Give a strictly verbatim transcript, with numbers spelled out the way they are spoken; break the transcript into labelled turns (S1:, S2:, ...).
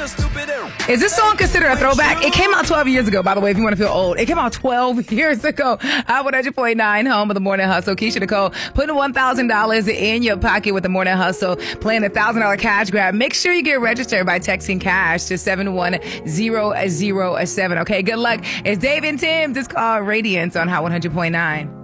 S1: Is this song considered a throwback? It came out twelve years ago, by the way, if you want to feel old. It came out twelve years ago. I one hundred point nine, home of the Morning Hustle. Keisha Nicole putting one thousand dollars in your pocket with the Morning Hustle, playing a one thousand dollars cash grab. Make sure you get registered by texting cash to seven one zero zero seven. Okay, good luck. It's Dave and Tim. This called Radiance on Hot one hundred point nine.